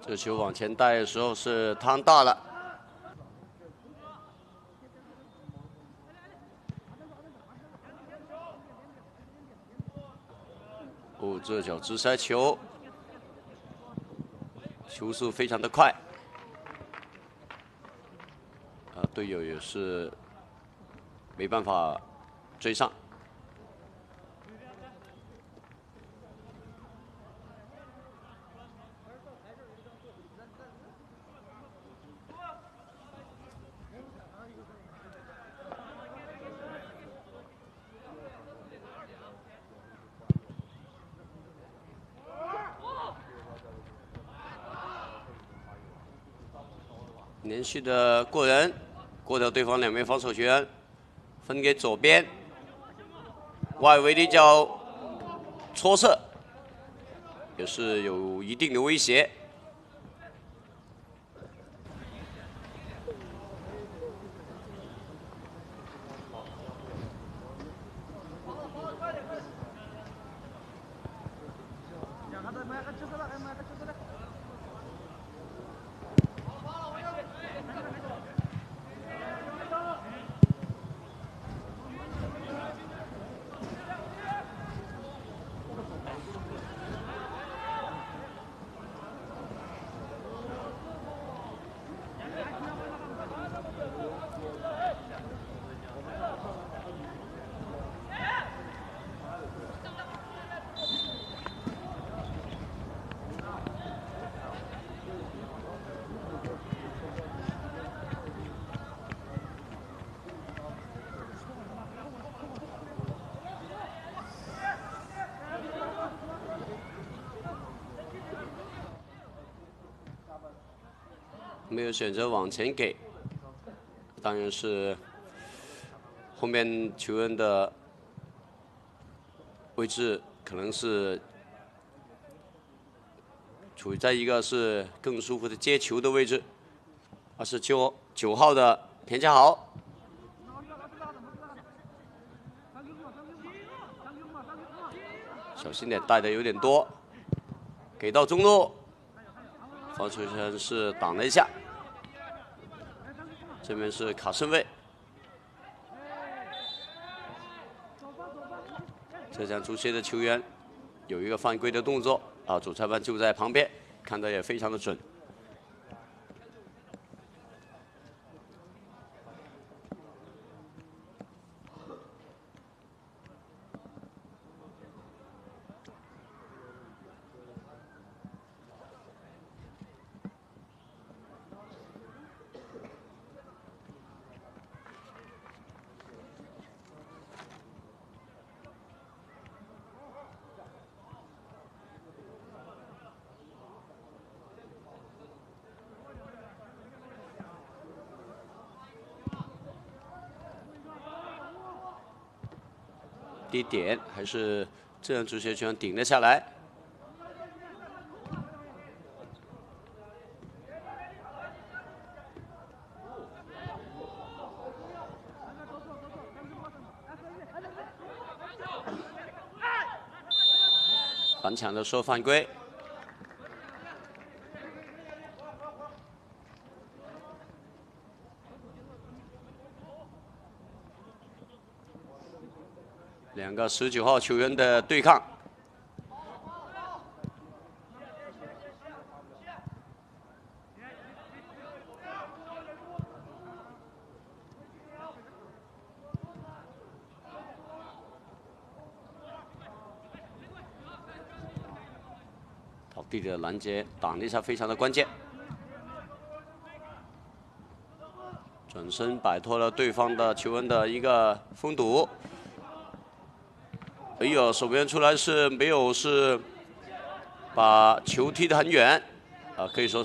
这球往前带的时候是趟大了。哦，这脚直塞球，球速非常的快。队友也是没办法追上。 连续的过人，过掉对方2名防守球员，分给左边，外围的一脚戳射，也是有一定的威胁。没有选择往前给，当然是后面球员的位置可能是处在一个是更舒服的接球的位置，是9号的田家豪。小心点，带的有点多，给到中路，防守球员是挡了一下。 这边是卡身位，浙江足协的球员有一个犯规的动作主裁判就在旁边，看得也非常的准。低点还是这样，足协球员顶了下来。反抢的时候犯规。 2个19号球员的对抗，倒地的拦截挡了一下，非常的关键。转身摆脱了对方的球员的一个封堵。 哎呦，守门员出来是没有把球踢得很远，可以说。